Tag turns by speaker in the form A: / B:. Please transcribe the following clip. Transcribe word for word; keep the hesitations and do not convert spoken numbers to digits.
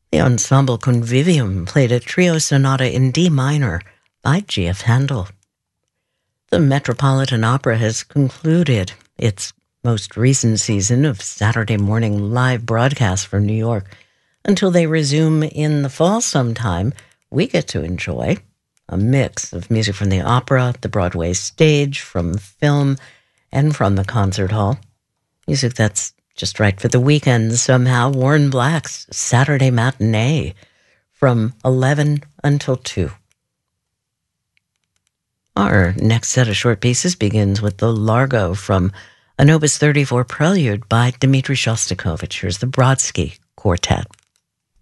A: The Ensemble Convivium played a trio sonata in D minor by G F Handel. The Metropolitan Opera has concluded its most recent season of Saturday morning live broadcasts from New York. Until they resume in the fall sometime, we get to enjoy a mix of music from the opera, the Broadway stage, from film, and from the concert hall. Music that's just right for the weekend somehow. Warren Black's Saturday Matinee from eleven until two. Our next set of short pieces begins with the Largo from an Opus thirty-four Prelude by Dmitri Shostakovich. Here's the Brodsky Quartet.